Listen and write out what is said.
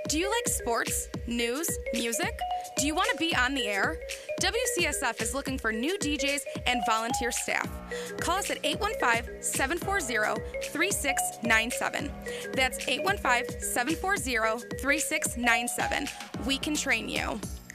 Do you like sports, news, music? Do you want to be on the air? WCSF is looking for new DJs and volunteer staff. Call us at 815-740-3697. That's 815-740-3697. We can train you.